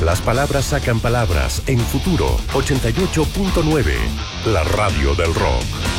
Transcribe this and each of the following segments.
Las palabras sacan palabras en Futuro 88.9, la radio del rock.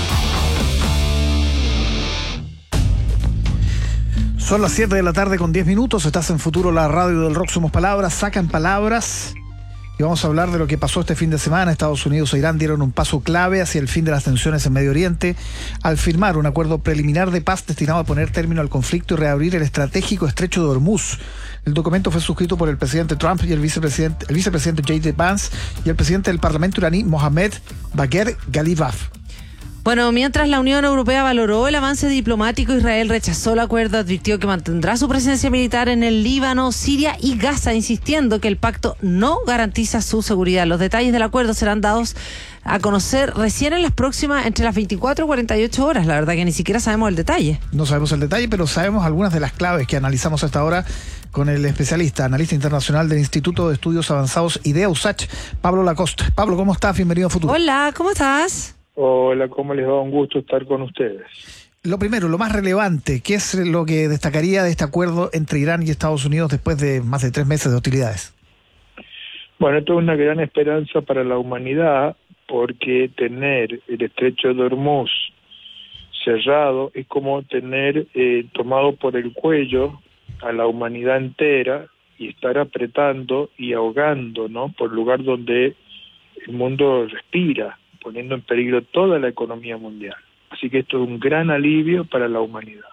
Son las 7 de la tarde con 10 minutos, estás en Futuro, la radio del rock. Somos palabras, sacan palabras. Y vamos a hablar de lo que pasó este fin de semana. Estados Unidos e Irán dieron un paso clave hacia el fin de las tensiones en Medio Oriente al firmar un acuerdo preliminar de paz destinado a poner término al conflicto y reabrir el estratégico estrecho de Hormuz. El documento fue suscrito por el presidente Trump y el vicepresidente J.D. Vance y el presidente del Parlamento iraní Mohammad Bagher Ghalibaf. Bueno, mientras la Unión Europea valoró el avance diplomático, Israel rechazó el acuerdo, advirtió que mantendrá su presencia militar en el Líbano, Siria y Gaza, insistiendo que el pacto no garantiza su seguridad. Los detalles del acuerdo serán dados a conocer recién en las próximas, entre las 24 y 48 horas. La verdad que ni siquiera sabemos el detalle. No sabemos el detalle, pero sabemos algunas de las claves que analizamos hasta ahora con el especialista, analista internacional del Instituto de Estudios Avanzados IDEA USACH, Pablo Lacoste. Pablo, ¿cómo estás? Bienvenido a Futuro. Hola, ¿cómo estás? Hola, ¿cómo les va? Un gusto estar con ustedes. Lo primero, lo más relevante, ¿qué es lo que destacaría de este acuerdo entre Irán y Estados Unidos después de más de 3 meses de hostilidades? Bueno, esto es una gran esperanza para la humanidad, porque tener el estrecho de Hormuz cerrado es como tener tomado por el cuello a la humanidad entera y estar apretando y ahogando, ¿no?, por el lugar donde el mundo respira, poniendo en peligro toda la economía mundial. Así que esto es un gran alivio para la humanidad.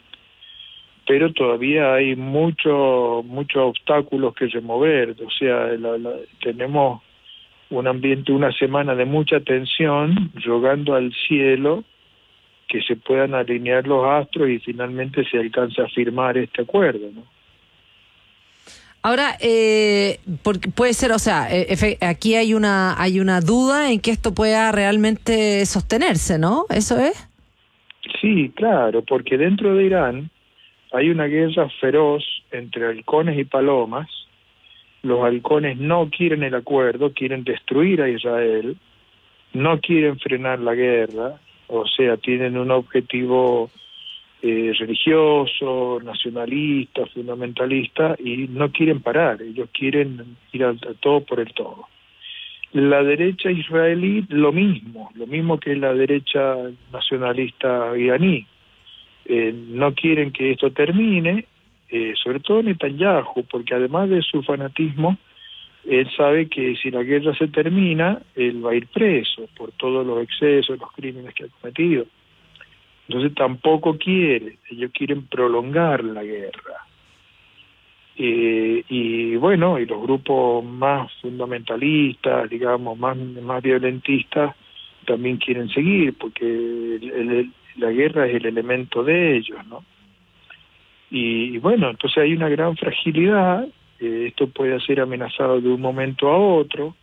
Pero todavía hay muchos obstáculos que remover. O sea, tenemos un ambiente, una semana de mucha tensión, rogando al cielo que se puedan alinear los astros y finalmente se alcance a firmar este acuerdo, ¿no? Ahora, porque puede ser, o sea, aquí hay una duda en que esto pueda realmente sostenerse, ¿no? ¿Eso es? Sí, claro, porque dentro de Irán hay una guerra feroz entre halcones y palomas. Los halcones no quieren el acuerdo, quieren destruir a Israel, no quieren frenar la guerra, o sea, tienen un objetivo religioso, nacionalista, fundamentalista, y no quieren parar, ellos quieren ir a todo por el todo. La derecha israelí, lo mismo que la derecha nacionalista iraní. No quieren que esto termine, sobre todo Netanyahu, porque además de su fanatismo, él sabe que si la guerra se termina, él va a ir preso por todos los excesos, los crímenes que ha cometido. Entonces tampoco ellos quieren prolongar la guerra. Y bueno, y los grupos más fundamentalistas, digamos, más violentistas, también quieren seguir, porque la guerra es el elemento de ellos, ¿no? Y bueno, entonces hay una gran fragilidad, esto puede ser amenazado de un momento a otro.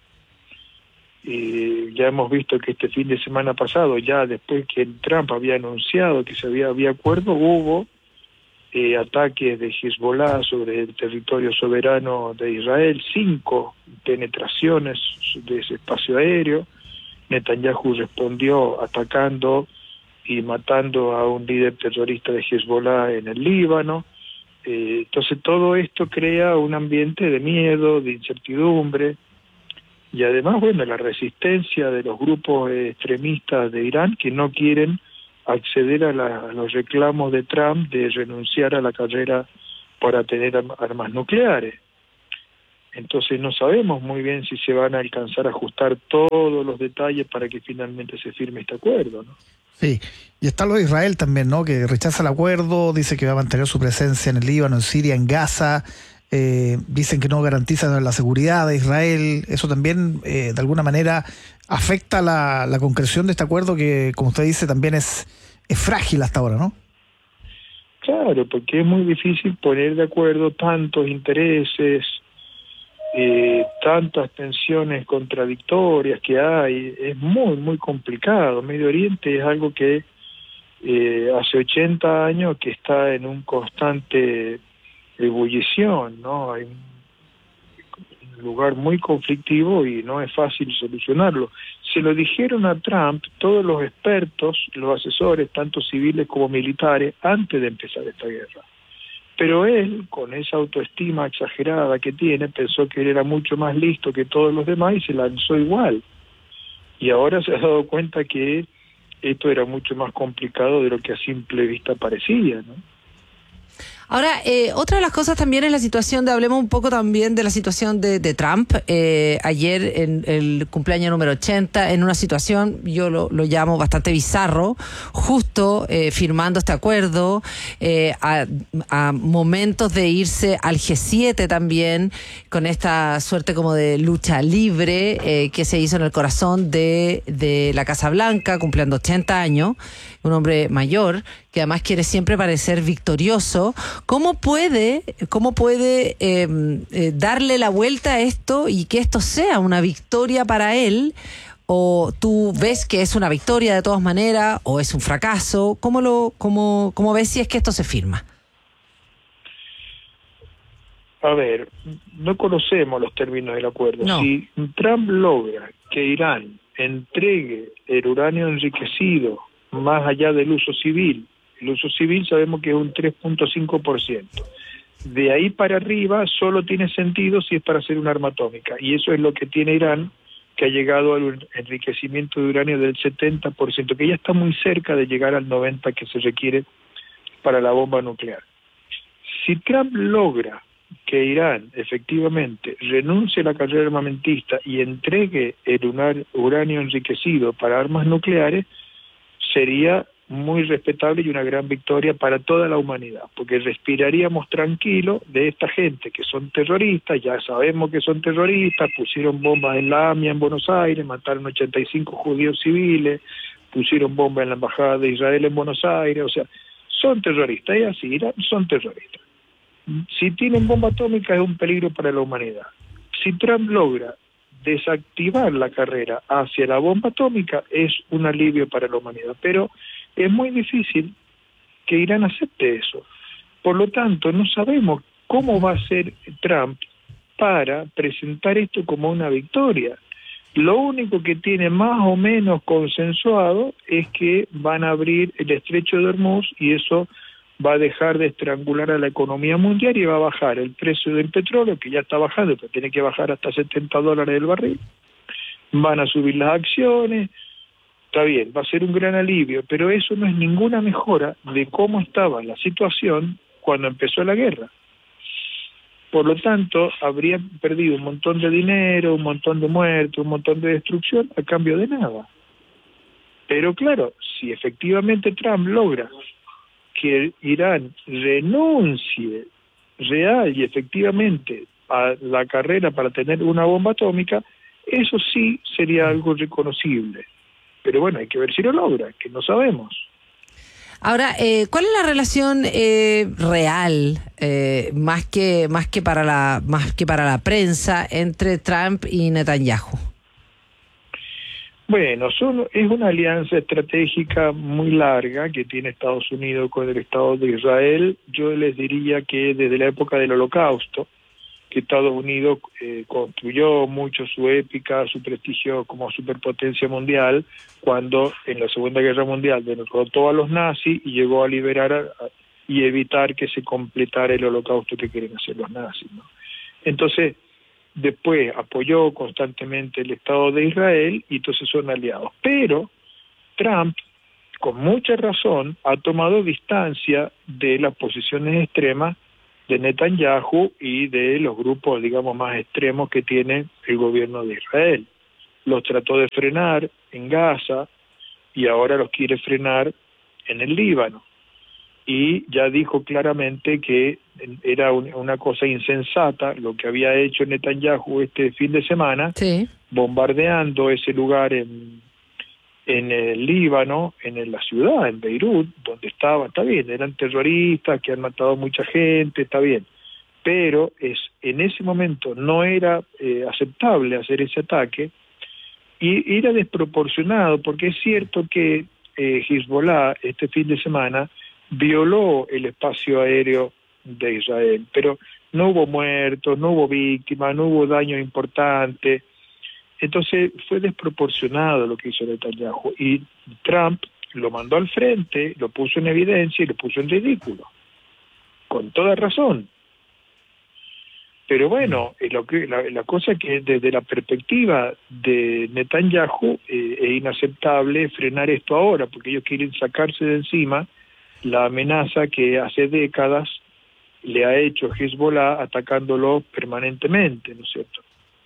Ya hemos visto que este fin de semana pasado, ya después que Trump había anunciado que había acuerdo, hubo ataques de Hezbollah sobre el territorio soberano de Israel, 5 penetraciones de ese espacio aéreo. Netanyahu respondió atacando y matando a un líder terrorista de Hezbollah en el Líbano. Entonces todo esto crea un ambiente de miedo, de incertidumbre. Y además, bueno, la resistencia de los grupos extremistas de Irán que no quieren acceder a los reclamos de Trump de renunciar a la carrera para tener armas nucleares. Entonces no sabemos muy bien si se van a alcanzar a ajustar todos los detalles para que finalmente se firme este acuerdo, ¿no? Sí, y está lo de Israel también, ¿no?, que rechaza el acuerdo, dice que va a mantener su presencia en el Líbano, en Siria, en Gaza. Dicen que no garantizan la seguridad de Israel. Eso también de alguna manera afecta la concreción de este acuerdo que, como usted dice, también es frágil hasta ahora, ¿no? Claro, porque es muy difícil poner de acuerdo tantos intereses, tantas tensiones contradictorias que hay. Es muy complicado. Medio Oriente es algo que hace 80 años que está en un constante ebullición, ¿no? Hay un lugar muy conflictivo y no es fácil solucionarlo. Se lo dijeron a Trump todos los expertos, los asesores, tanto civiles como militares, antes de empezar esta guerra. Pero él, con esa autoestima exagerada que tiene, pensó que él era mucho más listo que todos los demás y se lanzó igual. Y ahora se ha dado cuenta que esto era mucho más complicado de lo que a simple vista parecía, ¿no? Ahora, otra de las cosas también es la situación hablemos un poco también de la situación de Trump. Ayer, en el cumpleaños número 80, en una situación, yo lo llamo bastante bizarro, justo firmando este acuerdo, a momentos de irse al G7 también, con esta suerte como de lucha libre que se hizo en el corazón de la Casa Blanca, cumpliendo 80 años, un hombre mayor, que además quiere siempre parecer victorioso. ¿Cómo puede darle la vuelta a esto y que esto sea una victoria para él? ¿O tú ves que es una victoria de todas maneras o es un fracaso? ¿Cómo ves si es que esto se firma? A ver, no conocemos los términos del acuerdo. No. Si Trump logra que Irán entregue el uranio enriquecido más allá del uso civil, el uso civil sabemos que es un 3.5%. De ahí para arriba solo tiene sentido si es para hacer un arma atómica. Y eso es lo que tiene Irán, que ha llegado al enriquecimiento de uranio del 70%, que ya está muy cerca de llegar al 90% que se requiere para la bomba nuclear. Si Trump logra que Irán efectivamente renuncie a la carrera armamentista y entregue el uranio enriquecido para armas nucleares, sería muy respetable y una gran victoria para toda la humanidad, porque respiraríamos tranquilo de esta gente que son terroristas, ya sabemos que son terroristas, pusieron bombas en la AMIA en Buenos Aires, mataron 85 judíos civiles, pusieron bombas en la Embajada de Israel en Buenos Aires, o sea, son terroristas, y así Irán son terroristas. Si tienen bomba atómica es un peligro para la humanidad. Si Trump logra desactivar la carrera hacia la bomba atómica, es un alivio para la humanidad, pero es muy difícil que Irán acepte eso. Por lo tanto, no sabemos cómo va a ser Trump para presentar esto como una victoria. Lo único que tiene más o menos consensuado es que van a abrir el estrecho de Hormuz y eso va a dejar de estrangular a la economía mundial y va a bajar el precio del petróleo, que ya está bajando, pero tiene que bajar hasta $70 el barril. Van a subir las acciones, está bien, va a ser un gran alivio, pero eso no es ninguna mejora de cómo estaba la situación cuando empezó la guerra. Por lo tanto, habría perdido un montón de dinero, un montón de muertos, un montón de destrucción a cambio de nada. Pero claro, si efectivamente Trump logra que Irán renuncie real y efectivamente a la carrera para tener una bomba atómica, eso sí sería algo reconocible. Pero bueno, hay que ver si lo logra, que no sabemos. Ahora, ¿cuál es la relación real, más que para la prensa, entre Trump y Netanyahu? Bueno, es una alianza estratégica muy larga que tiene Estados Unidos con el Estado de Israel. Yo les diría que desde la época del Holocausto, que Estados Unidos construyó mucho su épica, su prestigio como superpotencia mundial, cuando en la Segunda Guerra Mundial derrotó a los nazis y llegó a liberar y evitar que se completara el holocausto que quieren hacer los nazis, ¿no? Entonces, después apoyó constantemente el Estado de Israel y entonces son aliados. Pero Trump, con mucha razón, ha tomado distancia de las posiciones extremas de Netanyahu y de los grupos, digamos, más extremos que tiene el gobierno de Israel. Los trató de frenar en Gaza y ahora los quiere frenar en el Líbano. Y ya dijo claramente que era una cosa insensata lo que había hecho Netanyahu este fin de semana, sí, bombardeando ese lugar en el Líbano, en la ciudad, en Beirut, donde estaba, está bien, eran terroristas que han matado mucha gente, está bien, pero en ese momento no era aceptable hacer ese ataque y era desproporcionado, porque es cierto que Hezbollah este fin de semana violó el espacio aéreo de Israel, pero no hubo muertos, no hubo víctimas, no hubo daño importante. Entonces fue desproporcionado lo que hizo Netanyahu y Trump lo mandó al frente, lo puso en evidencia y lo puso en ridículo. con toda razón. Pero bueno, la cosa que desde la perspectiva de Netanyahu es inaceptable frenar esto ahora, porque ellos quieren sacarse de encima la amenaza que hace décadas le ha hecho Hezbollah atacándolo permanentemente, ¿no es cierto?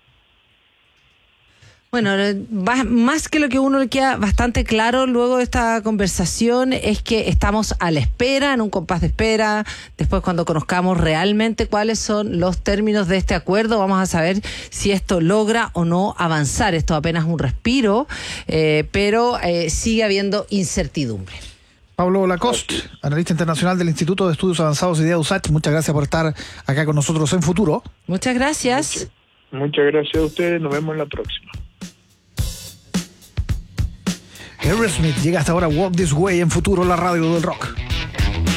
Bueno, más que lo que uno le queda bastante claro luego de esta conversación es que estamos a la espera, en un compás de espera. Después, cuando conozcamos realmente cuáles son los términos de este acuerdo, vamos a saber si esto logra o no avanzar. Esto apenas un respiro, pero sigue habiendo incertidumbre. Pablo Lacoste, analista internacional del Instituto de Estudios Avanzados y de USACH, muchas gracias por estar acá con nosotros en Futuro. Muchas gracias. Muchas gracias a ustedes, nos vemos en la próxima. Aerosmith llega hasta ahora Walk This Way en Futuro, la radio del rock.